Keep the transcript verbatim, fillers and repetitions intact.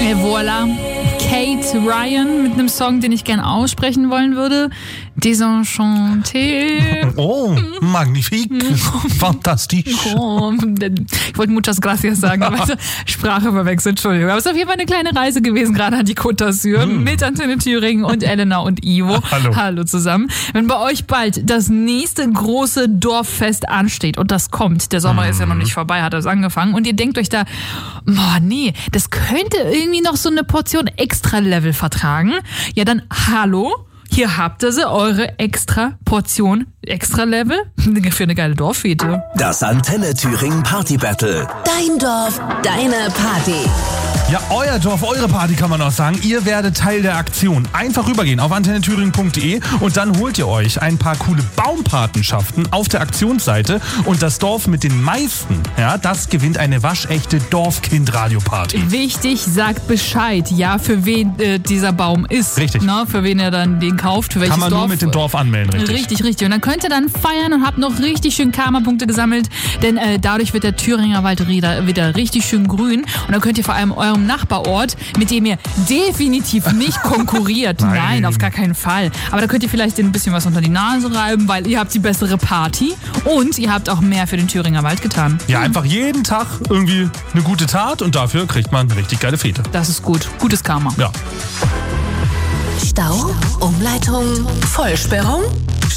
Et voilà. Kate Ryan mit einem Song, den ich gern aussprechen wollen würde. Desenchanté. Oh, magnifique. Fantastisch. Oh, ich wollte muchas gracias sagen, aber Sprache verwechselt, Entschuldigung. Aber es ist auf jeden Fall eine kleine Reise gewesen, gerade an die Côte d'Azur mm. mit Antenne Thüringen und Elena und Ivo. Hallo. Hallo zusammen. Wenn bei euch bald das nächste große Dorffest ansteht und das kommt, der Sommer mm. ist ja noch nicht vorbei, hat das angefangen und ihr denkt euch da, boah, nee, das könnte irgendwie noch so eine Portion Extra-Level vertragen. Ja, dann hallo. Hier habt ihr sie, eure extra Portion, extra Level für eine geile Dorffete. Das Antenne Thüringen Party Battle. Dein Dorf, deine Party. Ja, euer Dorf, eure Party kann man auch sagen. Ihr werdet Teil der Aktion. Einfach rübergehen auf antenne thüringen punkt de und dann holt ihr euch ein paar coole Baumpatenschaften auf der Aktionsseite und das Dorf mit den meisten, ja, das gewinnt eine waschechte Dorfkind-Radio-Party. Wichtig, sagt Bescheid, ja, für wen äh, dieser Baum ist. Richtig. Na, für wen ihr dann den kauft, für welches Kann man Dorf. nur mit dem Dorf anmelden, richtig. Richtig, richtig. Und dann könnt ihr dann feiern und habt noch richtig schön Karma-Punkte gesammelt, denn äh, dadurch wird der Thüringer Wald wieder, wieder richtig schön grün und dann könnt ihr vor allem eurem Nachbarort, mit dem ihr definitiv nicht konkurriert, nein. nein, auf gar keinen Fall, aber da könnt ihr vielleicht ein bisschen was unter die Nase reiben, weil ihr habt die bessere Party und ihr habt auch mehr für den Thüringer Wald getan. Ja, hm. einfach jeden Tag irgendwie eine gute Tat und dafür kriegt man eine richtig geile Fete. Das ist gut. Gutes Karma. Ja. Stau, Umleitung, Vollsperrung?